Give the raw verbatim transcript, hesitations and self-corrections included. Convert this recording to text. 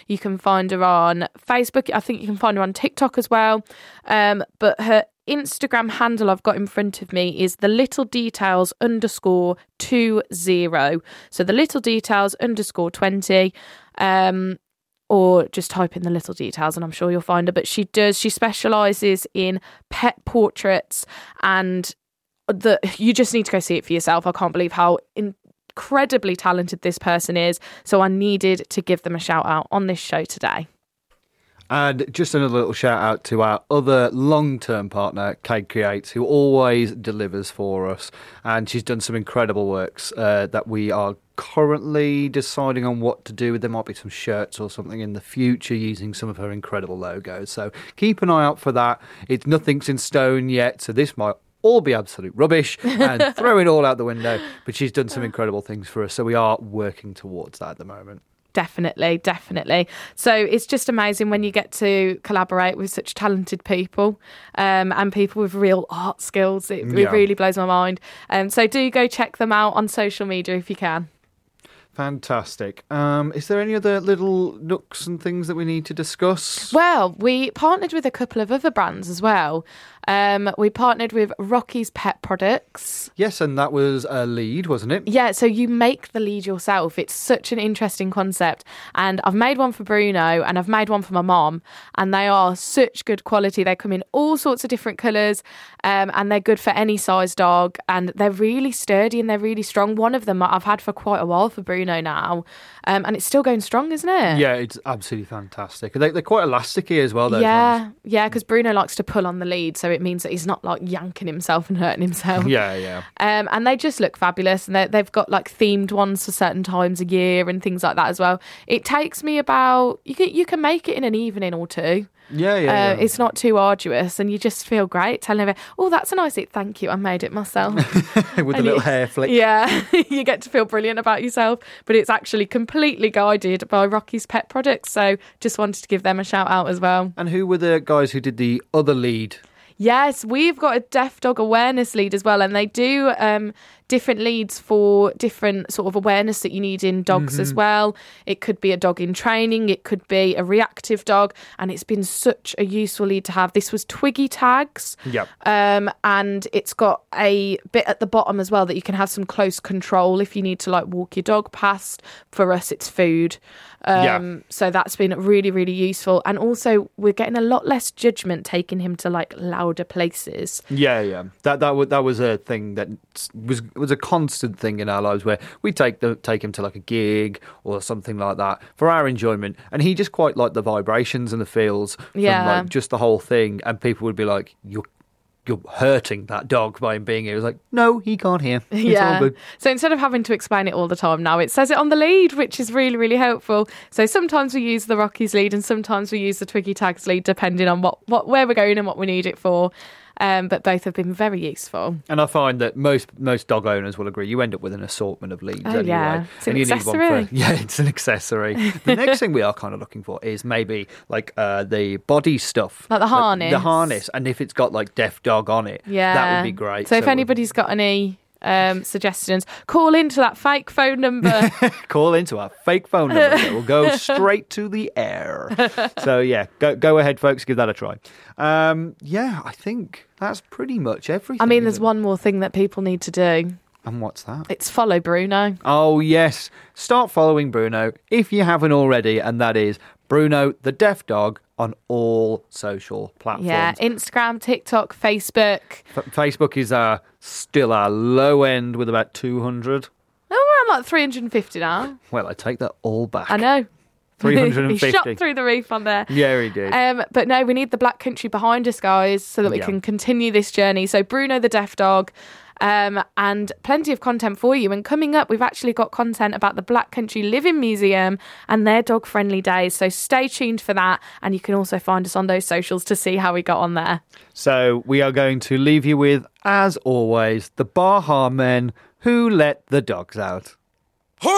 You can find her on Facebook. I think you can find her on TikTok as well. Um, but her Instagram handle I've got in front of me is the little details underscore two zero. So the little details underscore twenty. Um, or just type in the little details and I'm sure you'll find her. But she does, she specialises in pet portraits, and the you just need to go see it for yourself. I can't believe how incredibly talented this person is. So I needed to give them a shout out on this show today. And just another little shout out to our other long-term partner, Kate Creates, who always delivers for us. And she's done some incredible works uh, that we are currently deciding on what to do with. There might be some shirts or something in the future using some of her incredible logos. So keep an eye out for that. It's nothing's in stone yet, so this might all be absolute rubbish and throw it all out the window. But she's done some incredible things for us, so we are working towards that at the moment. Definitely, definitely. So it's just amazing when you get to collaborate with such talented people um, and people with real art skills. It, Yeah. it really blows my mind. Um, so do go check them out on social media if you can. Fantastic. Um, is there any other little nooks and things that we need to discuss? Well, we partnered with a couple of other brands as well. Um, we partnered with Rocky's Pet Products. Yes, and that was a lead, wasn't it? Yeah, so you make the lead yourself. It's such an interesting concept. And I've made one for Bruno and I've made one for my mom. And they are such good quality. They come in all sorts of different colours um, and they're good for any size dog. And they're really sturdy and they're really strong. One of them I've had for quite a while for Bruno now. Um, and it's still going strong, isn't it? Yeah, it's absolutely fantastic. They, they're quite elasticy as well, those Yeah, ones. yeah, because Bruno likes to pull on the lead. So it means that he's not like yanking himself and hurting himself. Yeah, yeah. Um, and they just look fabulous. And they- they've got like themed ones for certain times a year and things like that as well. It takes me about, you can, you can make it in an evening or two. Yeah, yeah, Uh, yeah. It's not too arduous and you just feel great telling everyone, oh, that's a nice it. Thank you. I made it myself. With a And little you- hair flick. Yeah, you get to feel brilliant about yourself. But it's actually completely guided by Rocky's Pet Products. So just wanted to give them a shout out as well. And who were the guys who did the other lead? Yes, we've got a deaf dog awareness lead as well, and they do um, different leads for different sort of awareness that you need in dogs Mm-hmm. as well. It could be a dog in training, it could be a reactive dog, and it's been such a useful lead to have. This was Twiggy tags, Yep. um, and it's got a bit at the bottom as well that you can have some close control if you need to like walk your dog past. For us, it's food. Um, Yeah. So that's been really, really useful. And also, we're getting a lot less judgment taking him to like louder places. Yeah, yeah. That that was that was a thing that was was a constant thing in our lives where we take the take him to like a gig or something like that for our enjoyment, and he just quite liked the vibrations and the feels from Yeah. like just the whole thing, and people would be like, "You're you're hurting that dog by him being here." It was like, no, he can't hear. It's yeah. all good. So instead of having to explain it all the time now, it says it on the lead, which is really, really helpful. So sometimes we use the Rocky's lead and sometimes we use the Twiggy tags lead, depending on what, what where we're going and what we need it for. Um, but both have been very useful. And I find that most most dog owners will agree. You end up with an assortment of leads Oh, anyway. yeah. It's an and you need accessory. one for, yeah, it's an accessory. The next thing we are kind of looking for is maybe like uh, the body stuff. Like the harness. The, harness. And if it's got like deaf dog on it, Yeah. that would be great. So if anybody's got any um, suggestions, call into that fake phone number. Call into our fake phone number that will go straight to the air. So yeah, go go ahead, folks, give that a try. Um, yeah, I think that's pretty much everything. I mean, there's isn't it? one more thing that people need to do. And what's that? It's follow Bruno. Oh, yes. Start following Bruno if you haven't already, and that is Bruno the Deaf Dog on all social platforms. Yeah, Instagram, TikTok, Facebook. F- Facebook is uh, still our low end with about two hundred. Oh, we're on like three hundred fifty now. Well, I take that all back. I know. three hundred He fifty. shot through the roof on there. Yeah, he did. Um, but no, we need the Black Country behind us, guys, so that we Yeah. can continue this journey. So Bruno the Deaf Dog, um, and plenty of content for you. And coming up, we've actually got content about the Black Country Living Museum and their dog-friendly days. So stay tuned for that. And you can also find us on those socials to see how we got on there. So we are going to leave you with, as always, the Baha Men who let the dogs out.